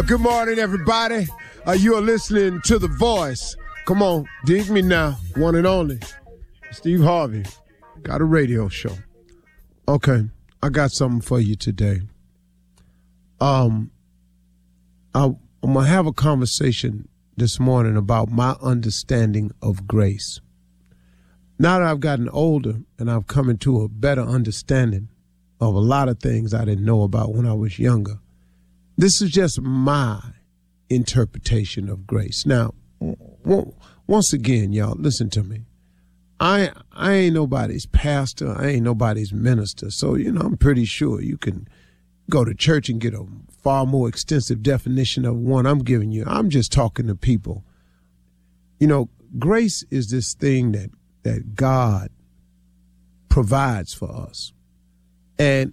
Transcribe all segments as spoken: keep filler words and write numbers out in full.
Good morning, everybody. Uh, you are listening to The Voice. Come on, dig me now. One and only. Steve Harvey. Got a radio show. Okay, I got something for you today. Um, I, I'm going to have a conversation this morning about my understanding of grace. Now that I've gotten older and I've come into a better understanding of a lot of things I didn't know about when I was younger, this is just my interpretation of grace. Now, w- once again, y'all, listen to me. I I ain't nobody's pastor. I ain't nobody's minister. So, you know, I'm pretty sure you can go to church and get a far more extensive definition of one I'm giving you. I'm just talking to people. You know, grace is this thing that that God provides for us. And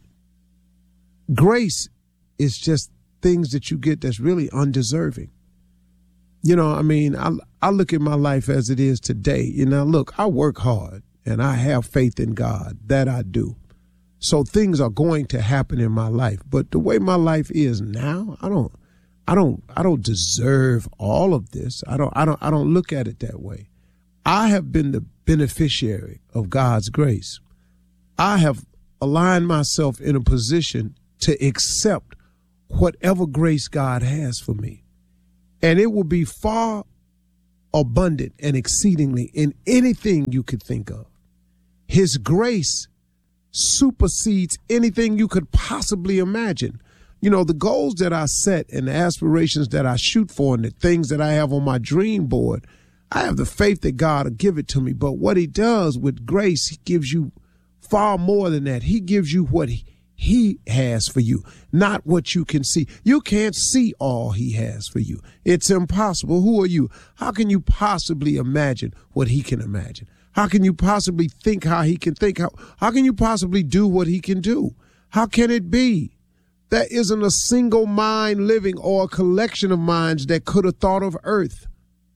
grace is just things that you get that's really undeserving. You know, I mean, I, I look at my life as it is today. You know, look, I work hard and I have faith in God. That I do. So things are going to happen in my life. But the way my life is now, I don't, I don't, I don't deserve all of this. I don't, I don't, I don't look at it that way. I have been the beneficiary of God's grace. I have aligned myself in a position to accept whatever grace God has for me. And it will be far abundant and exceedingly in anything you could think of. His grace supersedes anything you could possibly imagine. You know, the goals that I set and the aspirations that I shoot for and the things that I have on my dream board, I have the faith that God will give it to me. But what he does with grace, he gives you far more than that. He gives you what he, he has for you, not what you can see. You can't see all he has for you. It's impossible. Who are you? How can you possibly imagine what he can imagine? How can you possibly think how he can think? How, how can you possibly do what he can do? How can it be? There isn't a single mind living or a collection of minds that could have thought of earth.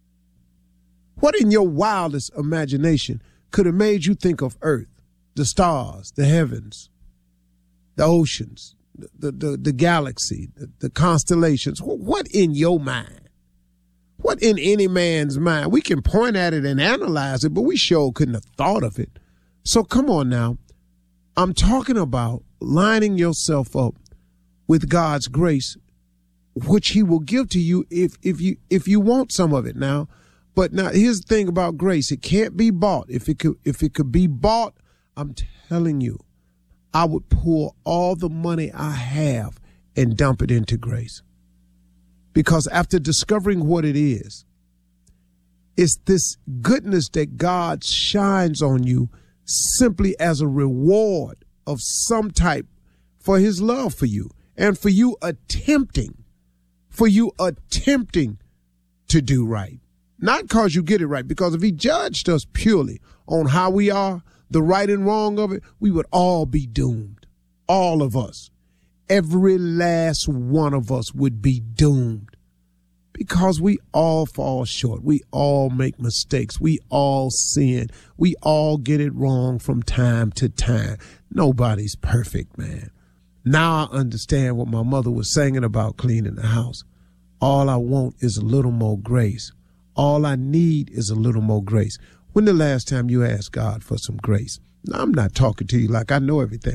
What in your wildest imagination could have made you think of earth, the stars, the heavens, the oceans, the, the, the galaxy, the, the constellations? What in your mind? What in any man's mind? We can point at it and analyze it, but we sure couldn't have thought of it. So come on now. I'm talking about lining yourself up with God's grace, which he will give to you if, if you, if you want some of it now. But now here's the thing about grace. It can't be bought. If it could, if it could be bought, I'm telling you, I would pour all the money I have and dump it into grace. Because after discovering what it is, it's this goodness that God shines on you simply as a reward of some type for his love for you and for you attempting, for you attempting to do right. Not because you get it right, because if he judged us purely on how we are, the right and wrong of it, we would all be doomed. All of us. Every last one of us would be doomed because we all fall short. We all make mistakes. We all sin. We all get it wrong from time to time. Nobody's perfect, man. Now I understand what my mother was singing about cleaning the house. All I want is a little more grace. All I need is a little more grace. When the last time you asked God for some grace? Now, I'm not talking to you like I know everything.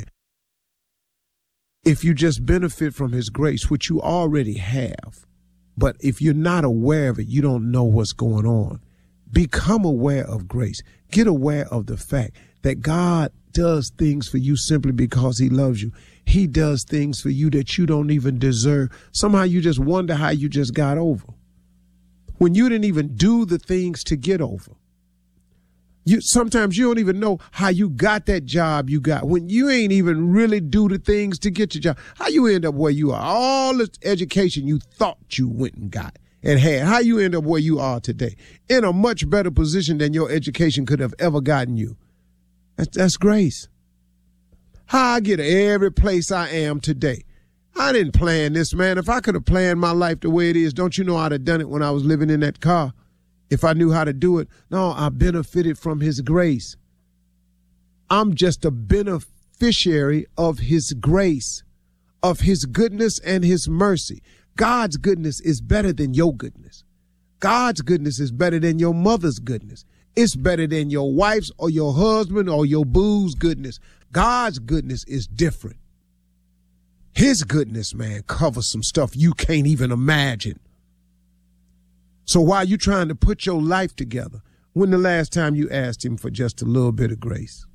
If you just benefit from his grace, which you already have, but if you're not aware of it, you don't know what's going on. Become aware of grace. Get aware of the fact that God does things for you simply because he loves you. He does things for you that you don't even deserve. Somehow you just wonder how you just got over, when you didn't even do the things to get over. You sometimes you don't even know how you got that job you got when you ain't even really do the things to get your job. How you end up where you are? All the education you thought you went and got and had. How you end up where you are today in a much better position than your education could have ever gotten you. That's, that's grace. How I get every place I am today. I didn't plan this, man. If I could have planned my life the way it is, don't you know I'd have done it when I was living in that car? If I knew how to do it. No, I benefited from his grace. I'm just a beneficiary of his grace, of his goodness and his mercy. God's goodness is better than your goodness. God's goodness is better than your mother's goodness. It's better than your wife's or your husband or your boo's goodness. God's goodness is different. His goodness, man, covers some stuff you can't even imagine. So while you trying to put your life together, when the last time you asked him for just a little bit of grace?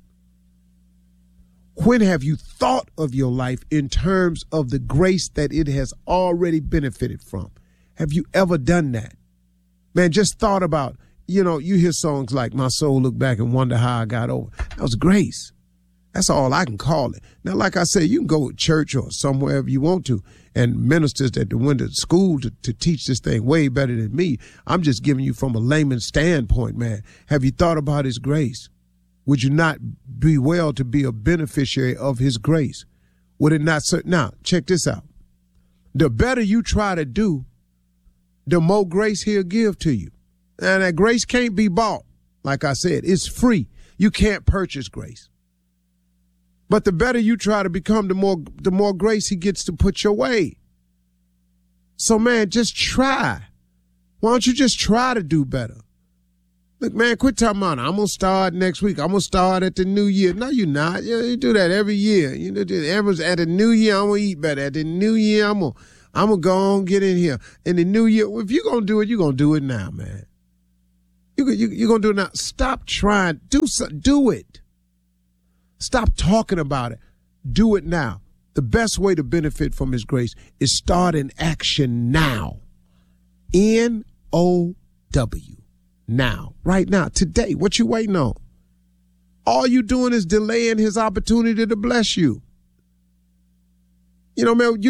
When have you thought of your life in terms of the grace that it has already benefited from? Have you ever done that? Man, just thought about, you know, you hear songs like My Soul Look Back and Wonder How I Got Over. That was grace. That's all I can call it. Now, like I said, you can go to church or somewhere if you want to, and ministers that went to school to, to teach this thing way better than me. I'm just giving you from a layman's standpoint, man. Have you thought about his grace? Would you not be well to be a beneficiary of his grace? Would it not? Now, check this out. The better you try to do, the more grace he'll give to you. And that grace can't be bought. Like I said, it's free. You can't purchase grace. But the better you try to become, the more the more grace he gets to put your way. So, man, just try. Why don't you just try to do better? Look, man, quit talking about it. I'm going to start next week. I'm going to start at the new year. No, you're not. You, you do that every year. You know, everyone's at the new year, I'm going to eat better. At the new year, I'm going I'm to go on get in here. In the new year, if you're going to do it, you're going to do it now, man. You, you, you're going to do it now. Stop trying. Do, so, do it. Stop talking about it. Do it now. The best way to benefit from his grace is start in action now. N O W. Now. Right now. Today. What you waiting on? All you doing is delaying his opportunity to bless you. You know, man, you